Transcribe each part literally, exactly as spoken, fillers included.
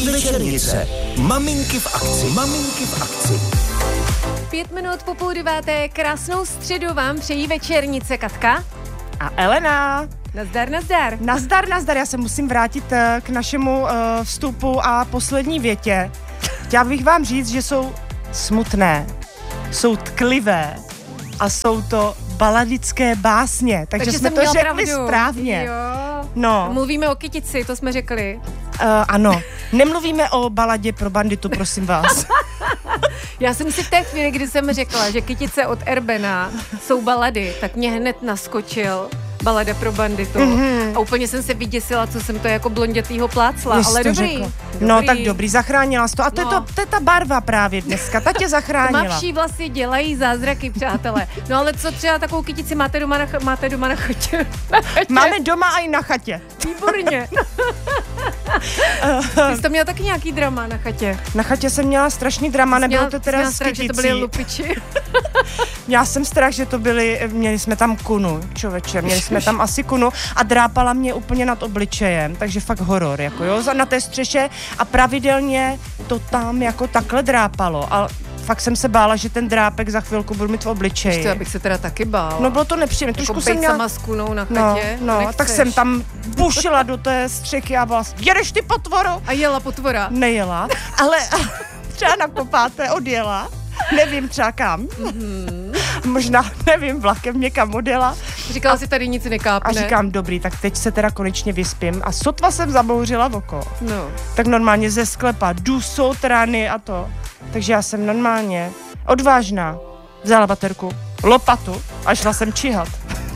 Krokodýlí večernice. Maminky v akci. Maminky v akci. Pět minut po půl deváté, krásnou středu vám přejí večernice Katka a Elena. Nazdar, nazdar. Nazdar, nazdar. Já se musím vrátit k našemu uh, vstupu a poslední větě. Chtěla bych vám říct, že jsou smutné, jsou tklivé a jsou to baladické básně. Takže, takže jsme to řekli pravdu. Správně. Jo. No. Mluvíme o kytici, to jsme řekli. Uh, ano. Nemluvíme o baladě pro banditu, prosím vás. Já jsem si v té chvíli, kdy jsem řekla, že kytice od Erbena jsou balady, tak mě hned naskočil balada pro banditu. Mm-hmm. A úplně jsem se vyděsila, co jsem to jako blondětýho plácla, Jsi ale dobrý, dobrý. No tak dobrý, zachránila jsi to. A to, no. je, to, to je ta barva právě dneska, ta tě zachránila. Tmavší vlasy dělají zázraky, přátelé. No ale co třeba takovou kytici máte doma na, máte doma na chatě? Na chatě? Máme doma i na chatě. Výborně. Ty jsi to měla taky nějaký drama na chatě? Na chatě jsem měla strašný drama, nebylo měla, to teda s kyticí. Že to byly lupiči. Měla jsem strach, že to byly, měli jsme tam kunu, člověče, měli jsme tam asi kunu a drápala mě úplně nad obličejem, takže fakt horor, jako jo, na té střeše a pravidelně to tam jako takhle drápalo a fakt jsem se bála, že ten drápek za chvilku budu mít v obličeji. Ještě, abych se teda taky bála. No bylo to nepříjemné. Jako trošku jsem měla... sama s kunou na chatě. No, no tak jsem tam bušila do té střechy a byla, jedeš ty potvoro. A jela potvora. Nejela, ale třeba na popáté odjela. Nevím třeba kam. Mm-hmm. Možná, nevím, vlakem někam odjela. Říkala a, si, tady nic nekápne. A říkám, dobrý, tak teď se teda konečně vyspím. A sotva jsem zabouřila oko. No. Tak normálně ze sklepa, dusou, trany a to. Takže já jsem normálně odvážná. Vzala baterku, lopatu a šla jsem číhat.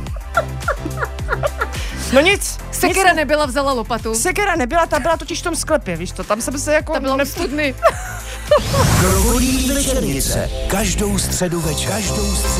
No nic. Sekera nic nebyla, vzala lopatu. Sekera nebyla, ta byla totiž v tom sklepě, víš to, tam jsem se jako... Ta byla ne... studny. Krokodýlí večernice. Každou středu večer. Každou středu